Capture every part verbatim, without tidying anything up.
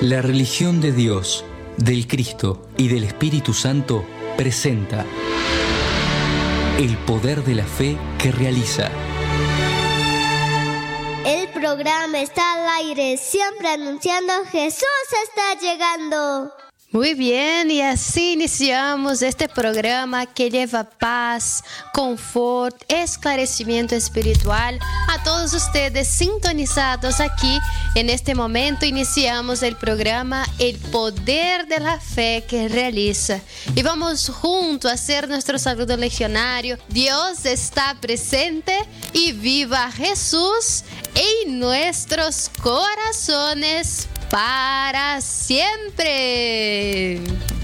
La religión de Dios, del Cristo y del Espíritu Santo presenta el poder de la fe que realiza. El programa está al aire, siempre anunciando Jesús está llegando. Muy bien, y así iniciamos este programa que lleva paz, confort, esclarecimiento espiritual a todos ustedes sintonizados aquí. En este momento iniciamos el programa El Poder de la Fe que Realiza. Y vamos juntos a hacer nuestro saludo legionario. Dios está presente y viva Jesús en nuestros corazones para siempre.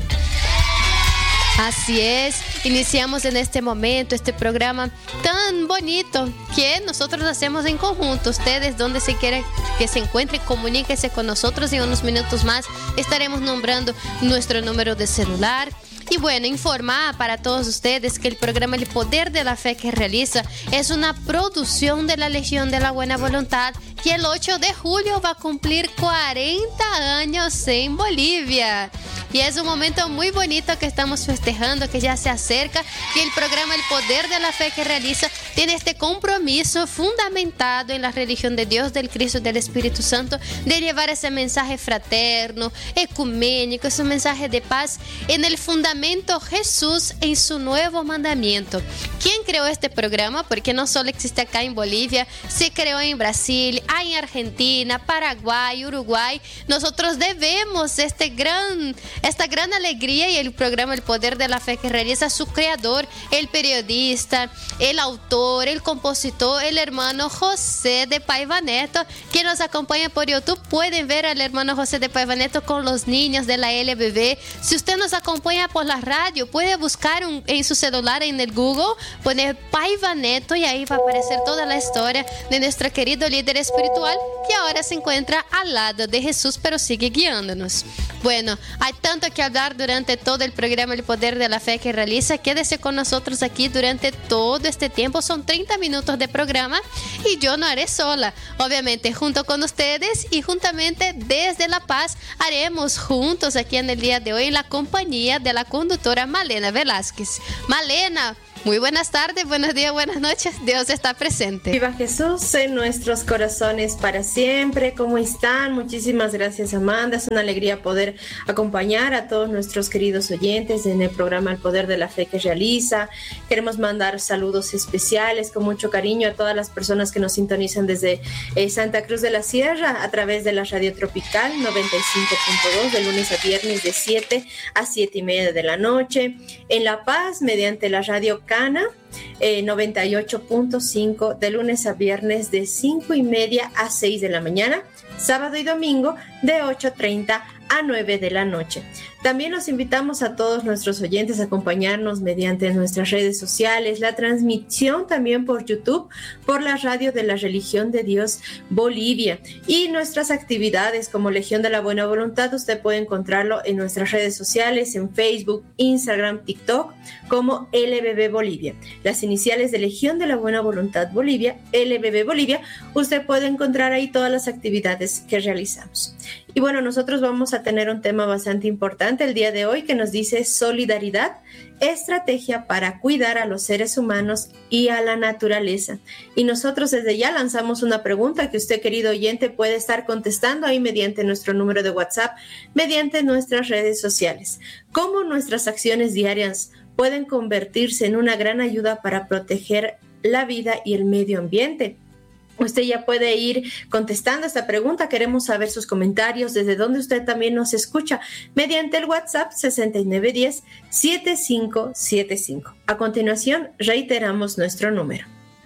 Así es, iniciamos en este momento este programa tan bonito que nosotros hacemos en conjunto. Ustedes, donde se quiera que se encuentren, comuníquense con nosotros. En unos minutos más estaremos nombrando nuestro número de celular. Y bueno, informar para todos ustedes que el programa El Poder de la Fe que Realiza es una producción de la Legión de la Buena Voluntad, que el ocho de julio va a cumplir cuarenta años en Bolivia. Y es un momento muy bonito que estamos festejando, que ya se acerca, que el programa El Poder de la Fe que Realiza tiene este compromiso fundamentado en la religión de Dios, del Cristo y del Espíritu Santo, de llevar ese mensaje fraterno, ecuménico, ese mensaje de paz en el fundamento Jesús en su nuevo mandamiento. ¿Quién creó este programa? Porque no solo existe acá en Bolivia, se creó en Brasil, hay en Argentina, Paraguay, Uruguay. Nosotros debemos este gran, esta gran alegría y el programa El Poder de la Fe que Realiza a su creador, el periodista, el autor, el compositor, el hermano José de Paiva Neto, que nos acompaña por YouTube. Pueden ver al hermano José de Paiva Neto con los niños de la L B B. Si usted nos acompaña por la radio, puede buscar un, en su celular, en el Google, poner Paiva Neto y ahí va a aparecer toda la historia de nuestro querido líder espiritual, que ahora se encuentra al lado de Jesús, pero sigue guiándonos. Bueno, hay tanto que hablar durante todo el programa El Poder de la Fe que Realiza. Quédese con nosotros aquí durante todo este tiempo. Son treinta minutos de programa y yo no haré sola. Obviamente, junto con ustedes y juntamente desde La Paz, haremos juntos aquí en el día de hoy en la compañía de la conductora Malena Velázquez. Malena, muy buenas tardes, buenos días, buenas noches. Dios está presente. Viva Jesús en nuestros corazones para siempre. ¿Cómo están? Muchísimas gracias, Amanda. Es una alegría poder acompañar a todos nuestros queridos oyentes en el programa El Poder de la Fe que Realiza. Queremos mandar saludos especiales con mucho cariño a todas las personas que nos sintonizan desde eh, Santa Cruz de la Sierra a través de la Radio Tropical noventa y cinco punto dos de lunes a viernes de siete a siete y media de la noche. En La Paz, mediante la Radio Cana, eh, noventa y ocho punto cinco de lunes a viernes de cinco y media a seis de la mañana, sábado y domingo de ocho treinta a nueve de la noche. También los invitamos a todos nuestros oyentes a acompañarnos mediante nuestras redes sociales, la transmisión también por YouTube, por la radio de la Religión de Dios Bolivia, y nuestras actividades como Legión de la Buena Voluntad. Usted puede encontrarlo en nuestras redes sociales, en Facebook, Instagram, TikTok, como L B B Bolivia. Las iniciales de Legión de la Buena Voluntad Bolivia, L B B Bolivia. Usted puede encontrar ahí todas las actividades que realizamos. Y bueno, nosotros vamos a tener un tema bastante importante el día de hoy que nos dice solidaridad, estrategia para cuidar a los seres humanos y a la naturaleza. Y nosotros desde ya lanzamos una pregunta que usted, querido oyente, puede estar contestando ahí mediante nuestro número de WhatsApp, mediante nuestras redes sociales. ¿Cómo nuestras acciones diarias pueden convertirse en una gran ayuda para proteger la vida y el medio ambiente? Usted ya puede ir contestando esta pregunta. Queremos saber sus comentarios, desde donde usted también nos escucha, mediante el WhatsApp sesenta y nueve diez, setenta y cinco setenta y cinco. A continuación, reiteramos nuestro número.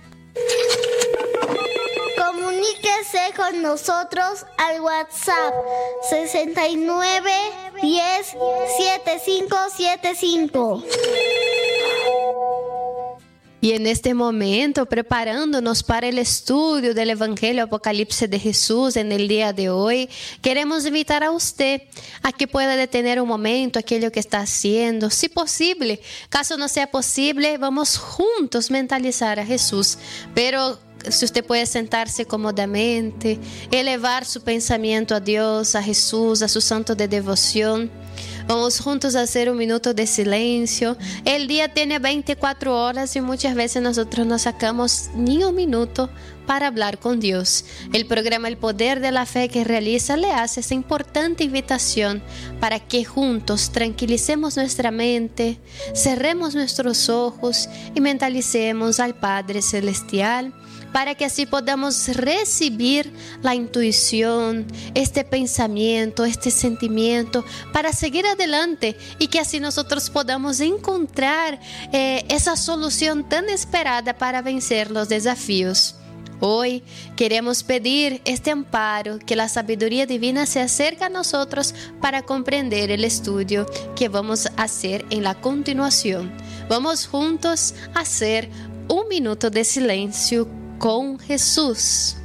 Comuníquese con nosotros al WhatsApp sesenta y nueve diez, setenta y cinco setenta y cinco. Y en este momento, preparándonos para el estudio del Evangelio Apocalipsis de Jesús en el día de hoy, queremos invitar a usted a que pueda detener un momento aquello que está haciendo, si posible. Caso no sea posible, vamos juntos mentalizar a Jesús, pero si usted puede sentarse cómodamente, elevar su pensamiento a Dios, a Jesús, a su santo de devoción. Vamos juntos a hacer un minuto de silencio. El día tiene veinticuatro horas y muchas veces nosotros no sacamos ni un minuto para hablar con Dios. El programa El Poder de la Fe que realiza le hace esa importante invitación para que juntos tranquilicemos nuestra mente, cerremos nuestros ojos y mentalicemos al Padre Celestial, para que así podamos recibir la intuición, este pensamiento, este sentimiento, para seguir adelante y que así nosotros podamos encontrar eh, esa solución tan esperada para vencer los desafíos. Hoy queremos pedir este amparo, que la sabiduría divina se acerque a nosotros para comprender el estudio que vamos a hacer en la continuación. Vamos juntos a hacer un minuto de silencio con Jesús.